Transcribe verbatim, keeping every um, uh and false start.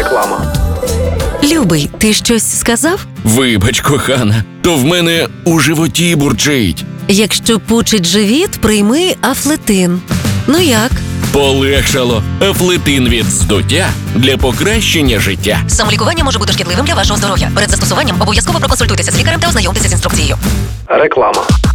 Реклама. Любий, ти щось сказав? Вибач, кохана, то в мене у животі бурчить. Якщо пучить живіт, прийми Афлетин. Ну як? Полегшало. Афлетин від здуття для покращення життя. Самолікування може бути шкідливим для вашого здоров'я. Перед застосуванням обов'язково проконсультуйтеся з лікарем та ознайомтеся з інструкцією. Реклама.